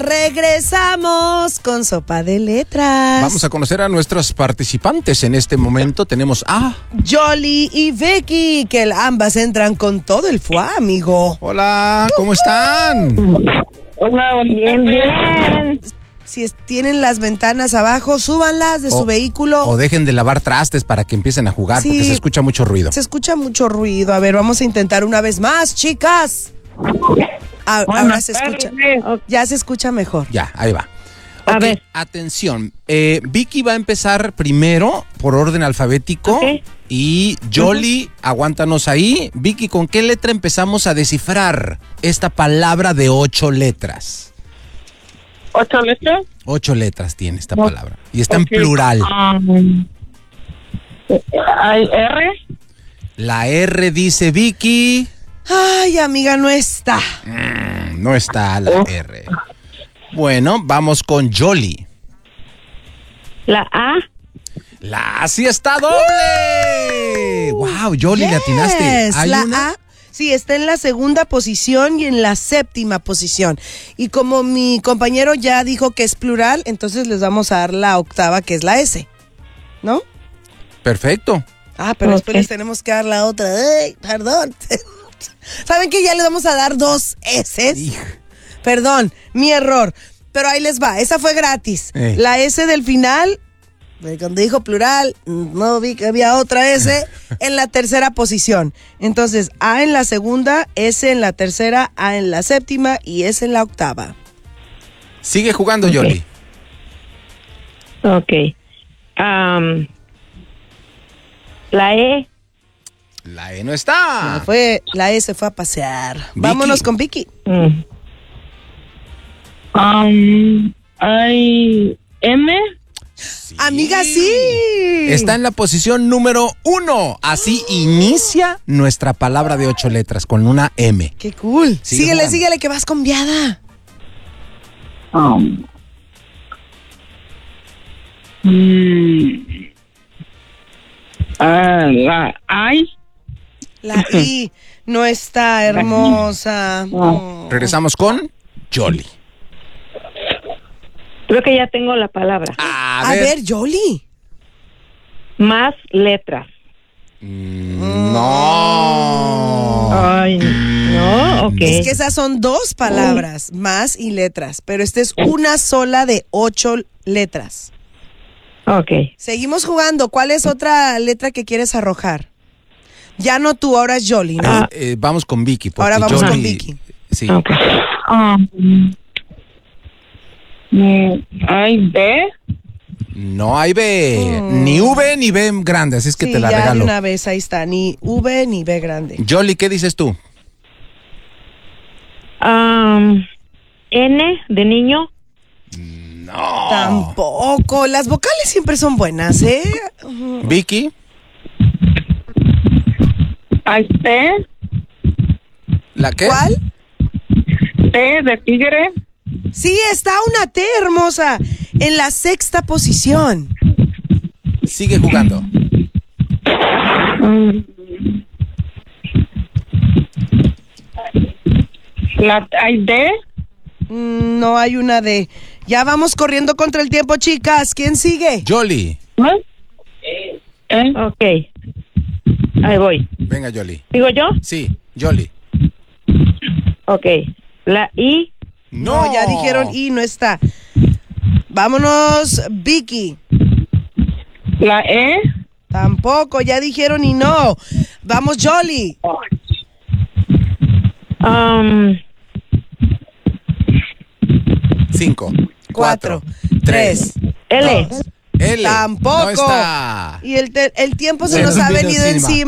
Regresamos con Sopa de Letras. Vamos a conocer a nuestros participantes en este momento. Tenemos a Yoli y Vicky, que ambas entran con todo el fuá, amigo. Hola, ¿cómo están? Hola, bien. Si tienen las ventanas abajo, súbanlas de su vehículo. O dejen de lavar trastes para que empiecen a jugar, Sí, porque se escucha mucho ruido. Se escucha mucho ruido. A ver, vamos a intentar una vez más, chicas. Ahora se escucha. Ya se escucha mejor. Ya, ahí va. A Ok, ver. atención. Vicky va a empezar primero por orden alfabético. Ok. Y Yoli, aguántanos ahí. Vicky, ¿con qué letra empezamos a descifrar esta palabra de 8 letras? 8 letras. 8 letras tiene esta palabra. Y está en plural. Hay R. La R dice Vicky. Ay, amiga, no está. No está la R. Bueno, vamos con Yoli. La A. La A sí está doble. ¡Wow! Yoli, le atinaste. ¿Hay La una? A, sí, está en la segunda posición y en la séptima posición. Y como mi compañero ya dijo que es plural, entonces les vamos a dar la octava, que es la S. ¿No? Perfecto. Ah, pero después Ok. les tenemos que dar la otra. Ay, perdón. ¿Saben que ya les vamos a dar 2 S? Perdón, mi error. Pero ahí les va, esa fue gratis. La S del final, cuando dijo plural, no vi que había otra S en la tercera posición. Entonces, A en la segunda, S en la tercera, A en la séptima y S en la octava. Sigue jugando, Yoli. Ok. La E. La E no está. La S fue a pasear. Vámonos con Vicky. Hay M. Amiga, sí. Está en la posición número 1. Así inicia nuestra palabra de 8 letras, con una M. Qué cool. Sigue Síguele, jugando. síguele, que vas con viada. La I. La I no está hermosa. Regresamos con Yoli. Creo que ya tengo la palabra. A ver, Yoli. Más letras. No. Ay, no, ok. Es que esas son 2 palabras, más y letras, pero esta es una sola de 8 letras. Ok. Seguimos jugando. ¿Cuál es otra letra que quieres arrojar? Ya no tú, ahora es Yoli, ¿no? Vamos con Vicky. porque Ahora vamos Yoli- con Vicky. Sí. Ok. Hay B. No hay B. Ni V ni B grande, así es que Sí, te la ya de regalo. una vez, ahí está. Ni V ni B grande. Yoli, ¿qué dices tú? N de niño. No. Tampoco. Las vocales siempre son buenas, ¿eh? Vicky. Hay T. ¿La qué? ¿Cuál? T de tigre. Sí, está una T hermosa en la sexta posición. Sigue jugando. Hay D. No hay una D. Ya vamos corriendo contra el tiempo, chicas. ¿Quién sigue? Yoli. Ok. Ahí voy. Venga, Yoli. ¿Digo yo? Sí, Yoli. Ok. La I. No, ya dijeron y no está. Vámonos, Vicky. La E. Tampoco, ya dijeron y no. Vamos, Yoli. 5, 4, 3, L. L. Tampoco. No está. Y el tiempo se Se nos nos ha vino venido encima. encima.